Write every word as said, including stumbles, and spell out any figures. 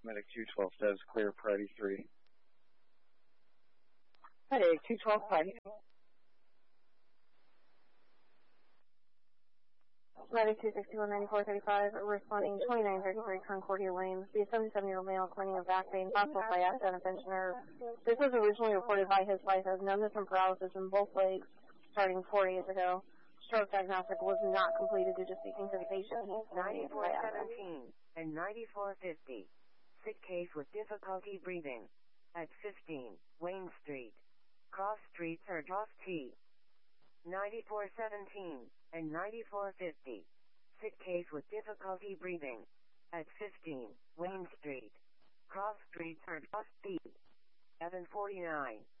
Medic two twelve says clear priority three. Medic two twelve priority. Medic two sixty-one ninety-four thirty-five, responding twenty-nine thirty-three Concordia Lane. The seventy-seven-year-old male claiming a back pain, possible sciatica and a pinched nerve. This was originally reported by his wife as numbness and paralysis in both legs starting four days ago. Stroke diagnostic was not completed due to speaking to the patient. ninety-four seventeen and ninety-four fifty. Sick case with difficulty breathing. At fifteen, Wayne Street. Cross Street, Surgeos T. ninety-four seventeen and ninety-four fifty. Sick case with difficulty breathing. At fifteen, Wayne Street. Cross Street, Surgeos T. seven forty-nine.